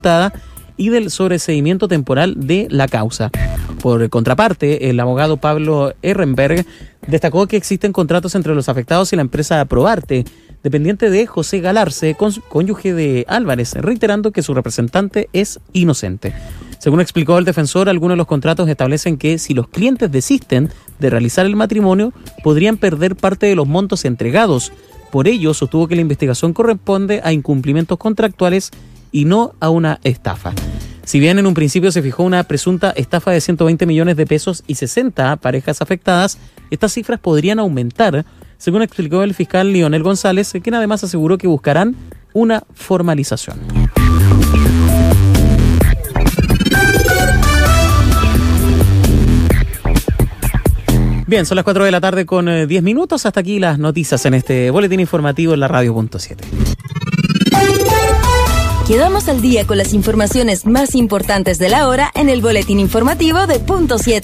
y del sobreseimiento temporal de la causa. Por contraparte, el abogado Pablo Ehrenberg destacó que existen contratos entre los afectados y la empresa Probarte, dependiente de José Galarce, cónyuge de Álvarez, reiterando que su representante es inocente. Según explicó el defensor, algunos de los contratos establecen que si los clientes desisten de realizar el matrimonio, podrían perder parte de los montos entregados. Por ello, sostuvo que la investigación corresponde a incumplimientos contractuales y no a una estafa. Si bien en un principio se fijó una presunta estafa de 120 millones de pesos y 60 parejas afectadas, estas cifras podrían aumentar, según explicó el fiscal Lionel González, quien además aseguró que buscarán una formalización. Bien, son las 4 de la tarde con 10 minutos. Hasta aquí las noticias en este boletín informativo en la Radio.7. Quedamos al día con las informaciones más importantes de la hora en el boletín informativo de Punto 7.